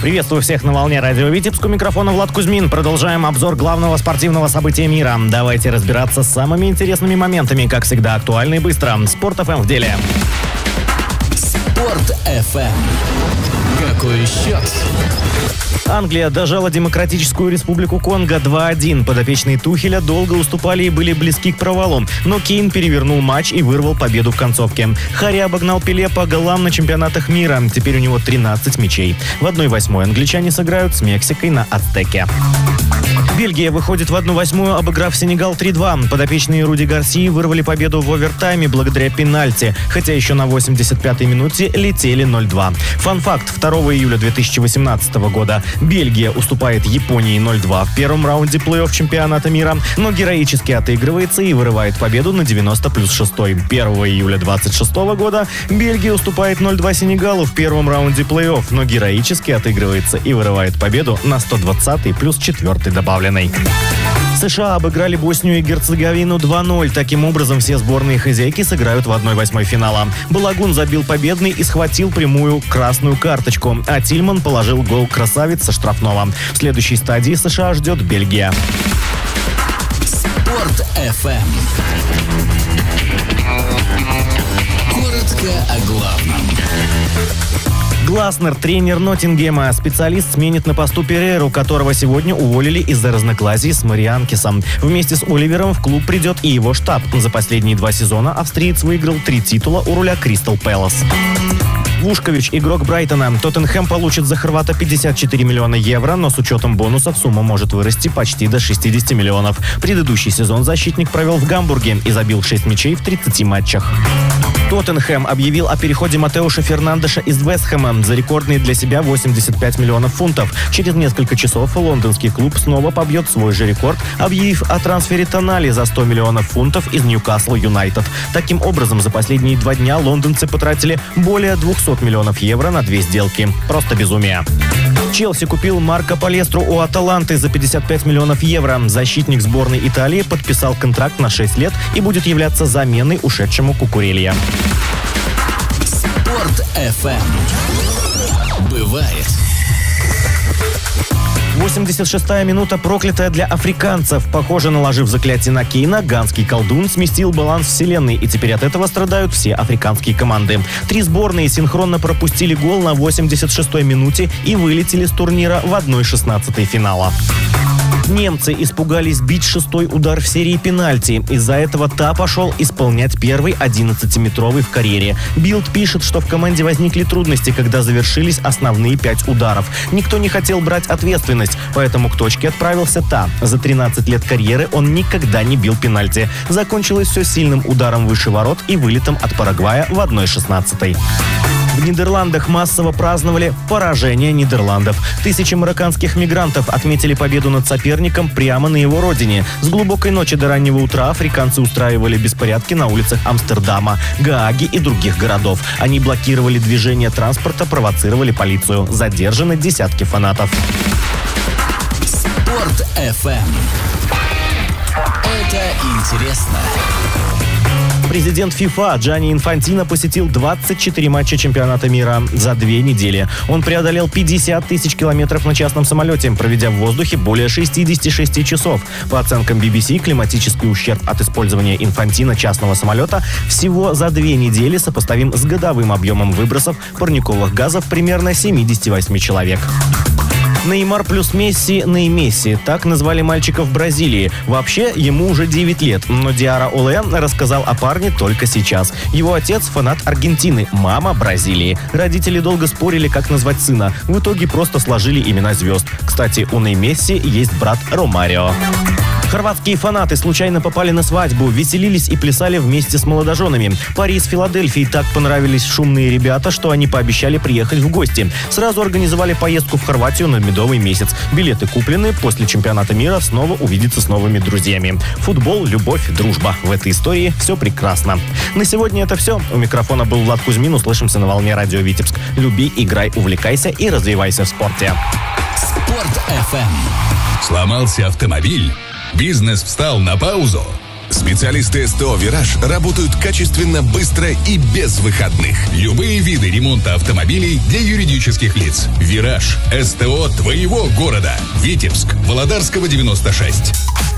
Приветствую всех на волне радио Витебск. У микрофона Влад Кузьмин. Продолжаем обзор главного спортивного события мира. Давайте разбираться с самыми интересными моментами, как всегда, актуально и быстро. Спорт ФМ в деле. Спорт ФМ. Какой счет? Англия дожала Демократическую Республику Конго 2-1. Подопечные Тухеля долго уступали и были близки к провалу. Но Кейн перевернул матч и вырвал победу в концовке. Харри обогнал Пеле по голам на чемпионатах мира. Теперь у него 13 мячей. В 1/8 англичане сыграют с Мексикой на Ацтеке. Бельгия выходит в 1/8, обыграв Сенегал 3-2. Подопечные Руди Гарсии вырвали победу в овертайме благодаря пенальти, хотя еще на 85-й минуте летели 0-2. Фан-факт: 2 июля 2018 года Бельгия уступает Японии 0-2 в первом раунде плей-офф чемпионата мира, но героически отыгрывается и вырывает победу на 90+6. 1 июля 26 года Бельгия уступает 0-2 Сенегалу в первом раунде плей-офф, но героически отыгрывается и вырывает победу на 120+4 добавленный. США обыграли Боснию и Герцеговину 2-0. Таким образом, все сборные хозяйки сыграют в 1/8 финала. Балагун забил победный и схватил прямую красную карточку, а Тильман положил гол красавец со штрафного. В следующей стадии США ждет Бельгия. Спорт ФМ. Коротко о главном. Гласнер, тренер Ноттингема. Специалист сменит на посту Перейру, которого сегодня уволили из-за разногласий с Марианкисом. Вместе с Оливером в клуб придет и его штаб. За последние 2 сезона австриец выиграл 3 титула у руля Кристал Пэлас. Вушкович, игрок Брайтона. Тоттенхэм получит за хорвата 54 миллиона евро, но с учетом бонусов сумма может вырасти почти до 60 миллионов. Предыдущий сезон защитник провел в Гамбурге и забил 6 мячей в 30 матчах. Тоттенхэм объявил о переходе Матеуша Фернандеша из Вестхэма за рекордные для себя 85 миллионов фунтов. Через несколько часов лондонский клуб снова побьет свой же рекорд, объявив о трансфере Тонали за 100 миллионов фунтов из Ньюкасл Юнайтед. Таким образом, за последние 2 дня лондонцы потратили более 200 миллионов евро на 2 сделки. Просто безумие. Челси купил Марко Палестру у Аталанты за 55 миллионов евро. Защитник сборной Италии подписал контракт на 6 лет и будет являться заменой ушедшему Кукурелья. Спорт ФМ. Бывает. 86-я минута проклятая для африканцев. Похоже, наложив заклятие на Кейна, ганский колдун сместил баланс вселенной, и теперь от этого страдают все африканские команды. 3 сборные синхронно пропустили гол на 86-й минуте и вылетели с турнира в 1/16 финала. Немцы испугались бить 6-й удар в серии пенальти. Из-за этого Та пошел исполнять первый 11-метровый в карьере. Билд пишет, что в команде возникли трудности, когда завершились основные 5 ударов. Никто не хотел брать ответственность, поэтому к точке отправился Та. За 13 лет карьеры он никогда не бил пенальти. Закончилось все сильным ударом выше ворот и вылетом от Парагвая в 1/16. В Нидерландах массово праздновали поражение Нидерландов. Тысячи марокканских мигрантов отметили победу над соперником прямо на его родине. С глубокой ночи до раннего утра африканцы устраивали беспорядки на улицах Амстердама, Гааги и других городов. Они блокировали движение транспорта, провоцировали полицию. Задержаны десятки фанатов. Спорт ФМ. Это интересно. Президент ФИФА Джанни Инфантино посетил 24 матча чемпионата мира за 2 недели. Он преодолел 50 тысяч километров на частном самолете, проведя в воздухе более 66 часов. По оценкам BBC, климатический ущерб от использования Инфантино частного самолета всего за 2 недели сопоставим с годовым объемом выбросов парниковых газов примерно 78 человек. Неймар плюс Месси, Ней-Месси. Так назвали мальчика в Бразилии. Вообще, ему уже 9 лет, но Диара Оле рассказал о парне только сейчас. Его отец – фанат Аргентины, мама – Бразилии. Родители долго спорили, как назвать сына. В итоге просто сложили имена звезд. Кстати, у Ней-Месси есть брат Ромарио. Хорватские фанаты случайно попали на свадьбу, веселились и плясали вместе с молодоженами. Паре из Филадельфии так понравились шумные ребята, что они пообещали приехать в гости. Сразу организовали поездку в Хорватию на медовый месяц. Билеты куплены, после чемпионата мира снова увидеться с новыми друзьями. Футбол, любовь, дружба. В этой истории все прекрасно. На сегодня это все. У микрофона был Влад Кузьмин. Услышимся на волне радио Витебск. Люби, играй, увлекайся и развивайся в спорте. Спорт ФМ. Сломался автомобиль? Бизнес встал на паузу? Специалисты СТО «Вираж» работают качественно, быстро и без выходных. Любые виды ремонта автомобилей для юридических лиц. «Вираж» – СТО твоего города. Витебск, Володарского, 96.